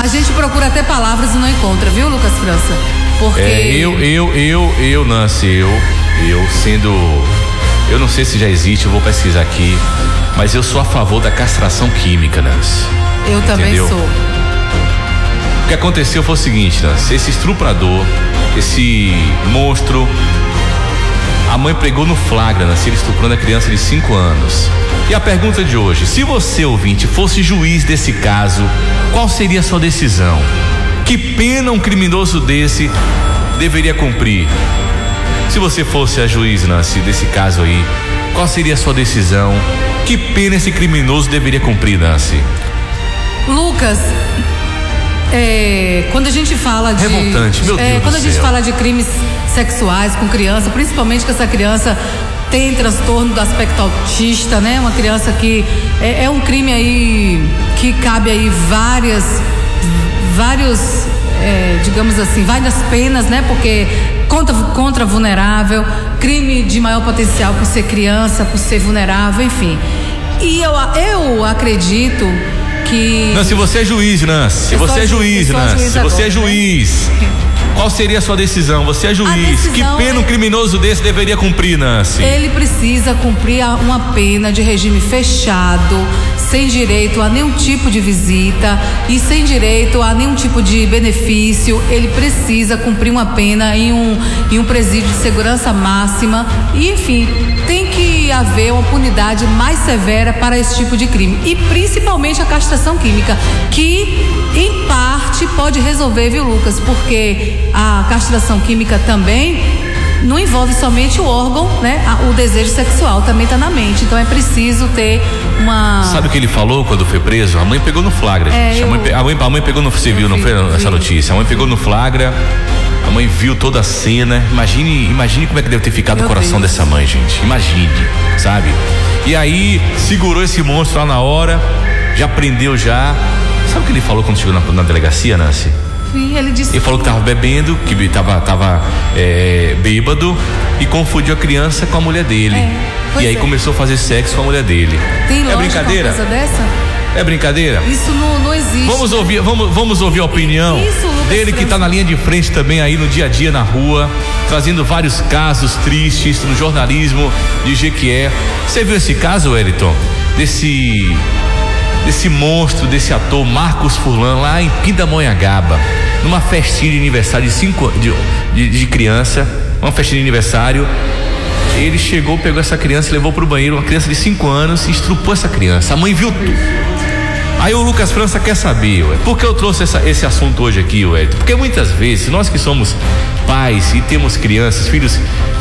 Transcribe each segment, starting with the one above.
A gente procura até palavras e não encontra, viu, Lucas França? Porque... Nancy, eu não sei se já existe, eu vou pesquisar aqui, mas eu sou a favor da castração química, Nancy. Eu também sou. O que aconteceu foi o seguinte, Nancy, esse estuprador, esse monstro, a mãe pegou no flagra, Nancy, ele estuprando a criança de 5 anos. E a pergunta de hoje: se você, ouvinte, fosse juiz desse caso, qual seria a sua decisão? Que pena um criminoso desse deveria cumprir? Se você fosse a juiz, Nancy, desse caso aí, qual seria a sua decisão? Que pena esse criminoso deveria cumprir, Nancy? Lucas, quando a gente fala de... Revoltante, meu Deus quando do a gente céu. fala de crimes sexuais com criança, principalmente que essa criança tem transtorno do aspecto autista, né? Uma criança que é um crime aí que cabe aí vários, digamos assim, várias penas, né? Porque contra vulnerável, crime de maior potencial por ser criança, por ser vulnerável, enfim. E eu acredito que... Não, se você é juiz, Nancy, se você é juiz, Nancy, se você é juiz, qual seria a sua decisão? Você é juiz, que pena um criminoso desse deveria cumprir, Nancy? Ele precisa cumprir uma pena de regime fechado, sem direito a nenhum tipo de visita e sem direito a nenhum tipo de benefício. Ele precisa cumprir uma pena em um presídio de segurança máxima e, enfim, tem que haver uma punidade mais severa para esse tipo de crime, e principalmente a castração química, que em parte pode resolver, viu, Lucas? Porque a castração química também não envolve somente o órgão, né? O desejo sexual também está na mente. Então é preciso ter uma... Sabe o que ele falou quando foi preso? A mãe pegou no flagra, gente. A mãe pegou no... Você viu, não foi essa notícia? A mãe pegou no flagra, a mãe viu toda a cena. Imagine como é que deve ter ficado o coração dessa mãe, gente. Imagine, sabe? E aí, segurou esse monstro lá na hora, já prendeu já. Sabe o que ele falou quando chegou na delegacia, Nancy? Ele falou que tava bebendo, que tava bêbado e confundiu a criança com a mulher dele. E aí começou a fazer sexo com a mulher dele. Tem lógica brincadeira? Uma coisa dessa? É brincadeira? Isso não existe. Vamos ouvir a opinião dele, que tá na linha de frente também aí no dia a dia na rua, trazendo vários casos tristes no jornalismo de Jequié. Você viu esse caso, Wellington? Desse monstro, desse ator Marcos Furlan, lá em Pindamonhangaba, numa festinha de aniversário de criança, uma festinha de aniversário. Ele chegou, pegou essa criança e levou pro banheiro, uma criança de 5 anos, e estrupou essa criança. A mãe viu tudo. Aí o Lucas França quer saber, por que eu trouxe esse assunto hoje aqui, Wellington? Porque muitas vezes, nós que somos pais e temos crianças, filhos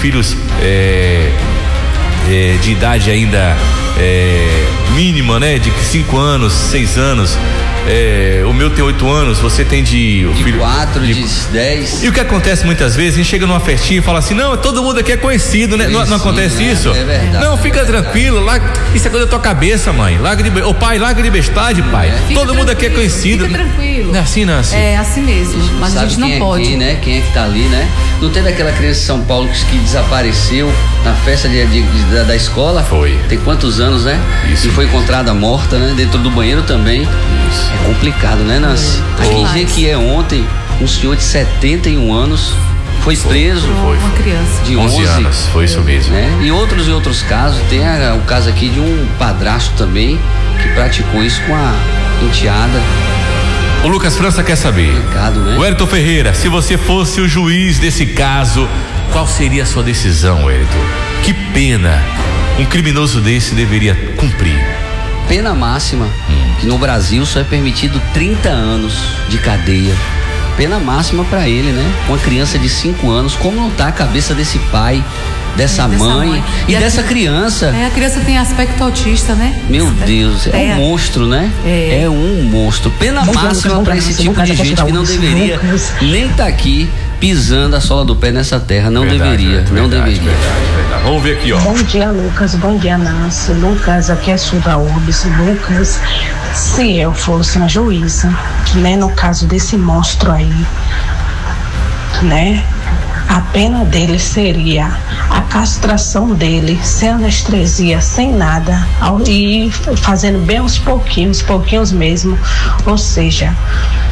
de idade ainda mínima, né? De 5 anos, 6 anos. O meu tem 8 anos, você tem de 4, de 10. E o que acontece muitas vezes, a gente chega numa festinha e fala assim: não, todo mundo aqui é conhecido, né? Não acontece isso? É verdade. Não, fica tranquilo, isso é coisa da tua cabeça, mãe. Pai, larga de bestagem, pai. Todo mundo aqui é conhecido. Fica tranquilo. Não é assim, Nancy? É assim mesmo, mas a gente não pode. Aqui, né? Quem é que tá ali, né? Não teve aquela criança de São Paulo que desapareceu na festa da escola? Foi. Tem quantos anos, né? Isso. E foi encontrada morta, né? Dentro do banheiro também. Isso. É complicado, né, Nancy? Aqui em Jequié ontem, um senhor de 71 anos foi preso. Uma criança de 11 anos, foi isso mesmo. Né? E outros casos, tem o caso aqui de um padrasto também que praticou isso com a enteada. O Lucas França quer saber, né? Wellington Ferreira, se você fosse o juiz desse caso, qual seria a sua decisão, Wellington? Que pena um criminoso desse deveria cumprir? Pena máxima, que no Brasil só é permitido 30 anos de cadeia. Pena máxima para ele, né? Uma criança de 5 anos, como não tá a cabeça desse pai, dessa mãe e dessa criança? A criança tem aspecto autista, né? Meu Deus, é um monstro, né? É um monstro. Pena máxima para esse tipo de gente que não deveria nem estar aqui pisando a sola do pé nessa terra. Não deveria. Verdade. Vamos ver aqui, ó. Bom dia, Lucas. Bom dia, Nancy. Lucas, aqui é Suda Urbis. Lucas, se eu fosse uma juíza, né, no caso desse monstro aí, né, a pena dele seria a castração dele, sem anestesia, sem nada, e fazendo bem aos pouquinhos mesmo, ou seja,